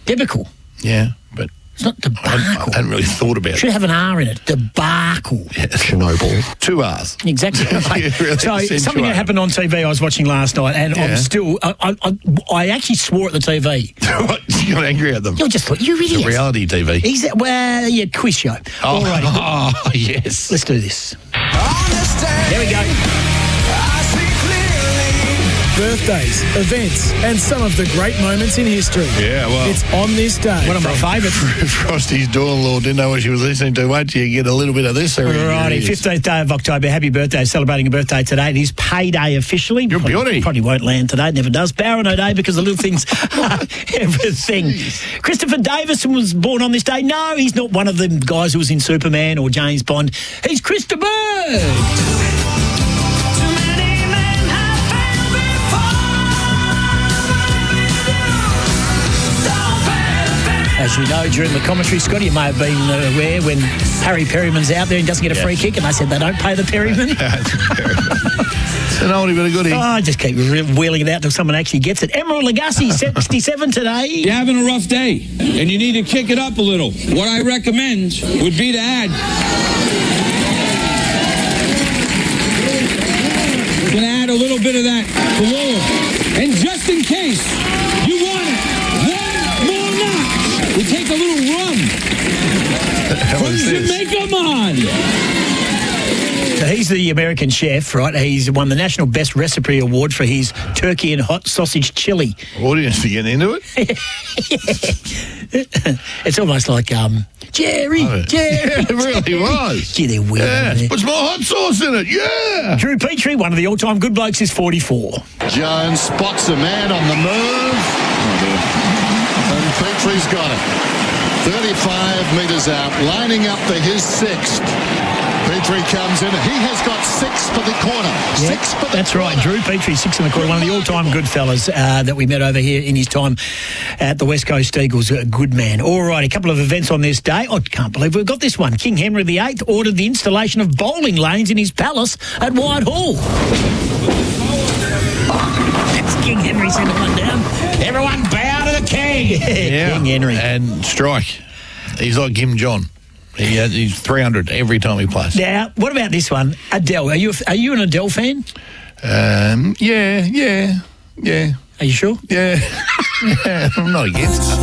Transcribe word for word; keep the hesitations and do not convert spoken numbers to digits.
Debacle. Yeah, but It's not I hadn't, I debacle. hadn't really thought about Should it. have an R in it. Debacle. Chernobyl. Two R's. Exactly right. You really so said something that Chernobyl. happened on T V I was watching last night, and Yeah. I'm still. I, I, I, I actually swore at the T V. What? You got angry at them. You just thought, you It's idiot. a reality T V. Is that, well, yeah, quiz show. Oh, All right, oh, yes. let's do this. There we go. Birthdays, events, and some of the great moments in history. Yeah, well. It's on this day. One of my favourites. Frosty's daughter-in-law didn't know what she was listening to. Wait till you get a little bit of this. Alrighty, fifteenth day of October. Happy birthday. Celebrating a birthday today. It is payday officially. You're probably, beauty. Probably won't land today. It never does. Barrow Day because the little things are everything. Christopher Davison was born on this day. No, he's not one of the guys who was in Superman or James Bond. He's Christopher Bird. As you know, during the commentary, Scotty, you may have been uh, aware when Harry Perryman's out there and doesn't get a Yes. free kick, and they said they don't pay the Perryman. It's an oldie but a goodie. Oh, just keep re- wheeling it out until someone actually gets it. Emerald Lagasse, sixty-seven today. You're having a rough day, and you need to kick it up a little. What I recommend would be to add... We're going to add a little bit of that below. And just in case you want it, one more notch, we take a little rum How from is this? Jamaica Man. So he's the American chef, right? He's won the National Best Recipe Award for his turkey and hot sausage chili. Audience, you getting into it? It's almost like, um, Jerry, Oh, Jerry. Yeah, it really was. Gee, they're weird. Yeah, aren't they? put some more hot sauce in it. Yeah. Drew Petrie, one of the all-time good blokes, is forty-four. Jones spots a man on the move. And Petrie's got it. thirty-five metres out, lining up for his sixth. Petrie comes in. He has got six for the corner. Six for the That's corner. right. Drew Petrie, six in the corner, one of the all-time good fellas uh, that we met over here in his time at the West Coast Eagles. A good man. All right, a couple of events on this day. I can't believe we've got this one. King Henry the Eighth ordered the installation of bowling lanes in his palace at Whitehall. That's King Henry sending one down. Everyone bow to the king. Yeah. King Henry. And strike. He's like Kim John. He has, he's three hundred every time he plays. Now, what about this one? Adele. Are you a, are you an Adele fan? Um, yeah, yeah, yeah, Are you sure? yeah. yeah. I'm not against it.